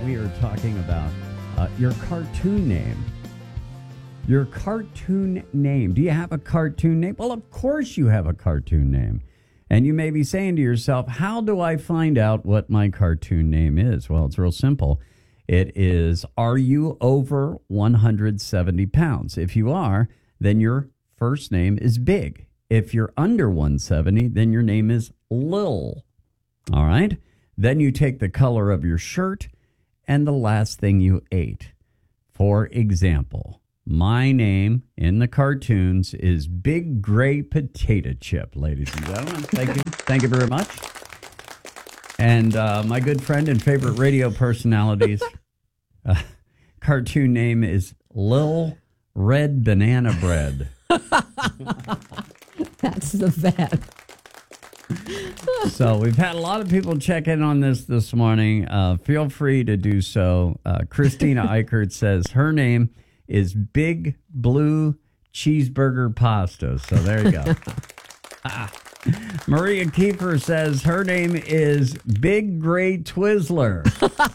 we are talking about your cartoon name. Your cartoon name. Do you have a cartoon name? Well, of course you have a cartoon name. And you may be saying to yourself, how do I find out what my cartoon name is? Well, it's real simple. It is, are you over 170 pounds? If you are, then your first name is Big. If you're under 170, then your name is Lil. All right? Then you take the color of your shirt and the last thing you ate. For example, my name in the cartoons is Big Gray Potato Chip, ladies and gentlemen. Thank you. Thank you very much. And my good friend and favorite radio personality's cartoon name is Lil Red Banana Bread. That's the best. So we've had a lot of people check in on this morning. Feel free to do so. Christina Eichert says her name is Big Blue Cheeseburger Pasta. So there you go. Maria Kiefer says her name is Big Gray Twizzler.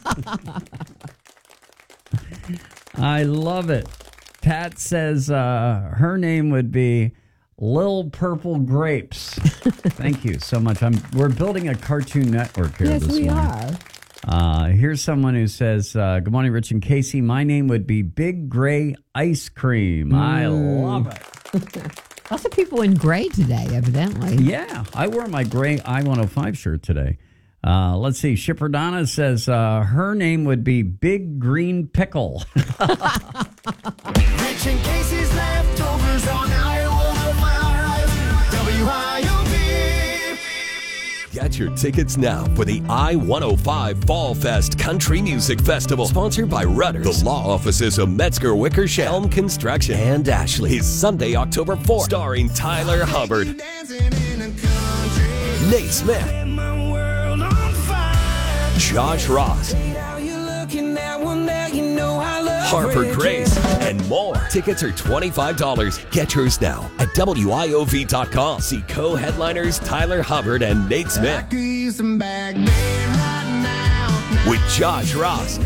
I love it. Pat says her name would be Lil Purple Grapes. Thank you so much. We're building a cartoon network here this morning. Yes, we are. Here's someone who says, good morning, Rich and Casey. My name would be Big Gray Ice Cream. I love it. Lots of people in gray today, evidently. Yeah, I wore my gray I-105 shirt today. Let's see. Shipper Donna says her name would be Big Green Pickle. Rich and Casey's leftovers on I-105 WIOB. Get your tickets now for the I-105 Fall Fest Country Music Festival, sponsored by Rudders, the law offices of Metzger Wickersham, Helm Construction, and Ashley. Is Sunday, October 4th, starring Tyler Hubbard, Nate Smith, Josh Ross, Harper Grace, and more. Tickets are $25. Get yours now at WIOV.com. See co-headliners Tyler Hubbard and Nate Smith with Josh Ross,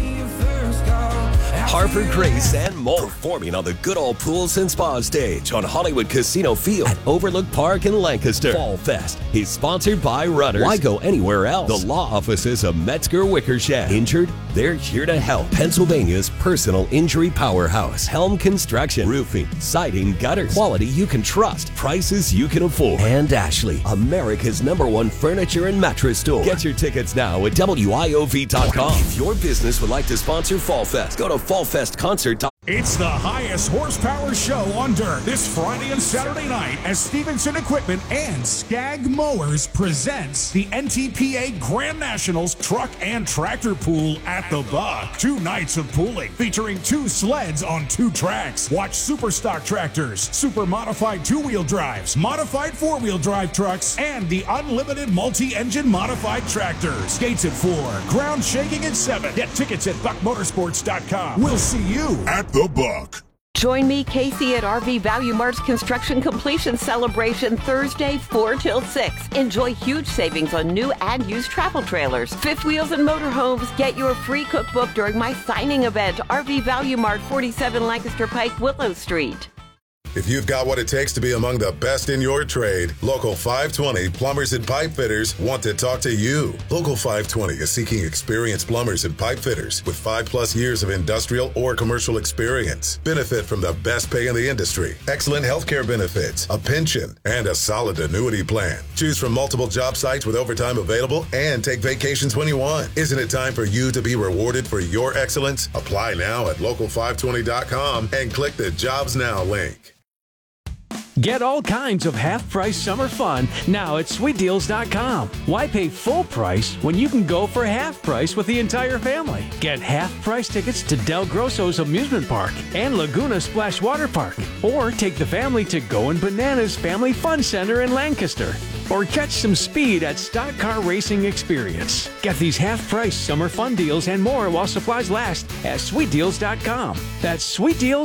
Harper Grace, and more. Performing on the Good Old Pools and Spa stage on Hollywood Casino Field at Overlook Park in Lancaster. Fall Fest is sponsored by Rudders. Why go anywhere else? The law offices of Metzger Wickersham. Injured? They're here to help. Pennsylvania's personal injury powerhouse. Helm Construction. Roofing, siding, gutters. Quality you can trust. Prices you can afford. And Ashley, America's #1 furniture and mattress store. Get your tickets now at WIOV.com. If your business would like to sponsor Fall Fest, go to fallfestconcert.com. It's the highest horsepower show on dirt this Friday and Saturday night as Stevenson Equipment and Skag Mowers presents the NTPA Grand Nationals Truck and Tractor Pool at the Buck. 2 nights of pooling featuring 2 sleds on 2 tracks. Watch super stock tractors, super modified 2-wheel drives, modified 4-wheel drive trucks, and the unlimited multi-engine modified tractors. Gates at 4, ground shaking at 7. Get tickets at buckmotorsports.com. We'll see you at the Buck. Join me, Casey, at RV Value Mart's Construction Completion Celebration Thursday, 4 till 6. Enjoy huge savings on new and used travel trailers, fifth wheels, and motorhomes. Get your free cookbook during my signing event, RV Value Mart, 47 Lancaster Pike, Willow Street. If you've got what it takes to be among the best in your trade, Local 520 Plumbers and Pipe Fitters want to talk to you. Local 520 is seeking experienced plumbers and pipe fitters with 5+ years of industrial or commercial experience. Benefit from the best pay in the industry, excellent healthcare benefits, a pension, and a solid annuity plan. Choose from multiple job sites with overtime available and take vacations when you want. Isn't it time for you to be rewarded for your excellence? Apply now at local520.com and click the Jobs Now link. Get all kinds of half-price summer fun now at SweetDeals.com. Why pay full price when you can go for half price with the entire family? Get half-price tickets to Del Grosso's Amusement Park and Laguna Splash Water Park. Or take the family to Goin' Bananas Family Fun Center in Lancaster. Or catch some speed at Stock Car Racing Experience. Get these half-price summer fun deals and more while supplies last at SweetDeals.com. That's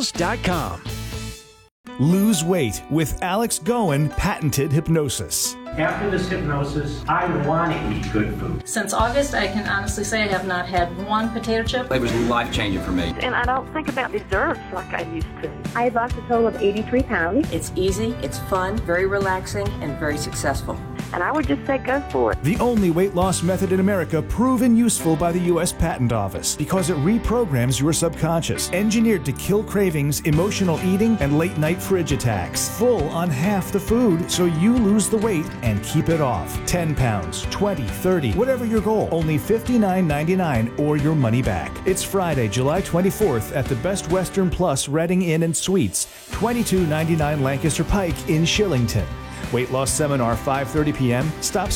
SweetDeals.com. Lose weight with Alex Goen patented hypnosis. After this hypnosis, I want to eat good food. Since August, I can honestly say I have not had one potato chip. It was life-changing for me. And I don't think about desserts like I used to. I had lost a total of 83 pounds. It's easy, it's fun, very relaxing, and very successful. And I would just say go for it. The only weight loss method in America proven useful by the U.S. Patent Office because it reprograms your subconscious, engineered to kill cravings, emotional eating, and late-night fridge attacks. Full on half the food so you lose the weight and keep it off. 10 pounds, 20, 30, whatever your goal. Only $59.99 or your money back. It's Friday, July 24th at the Best Western Plus Reading Inn and Suites, $22.99 Lancaster Pike in Shillington. Weight loss seminar, 5:30 p.m. Stops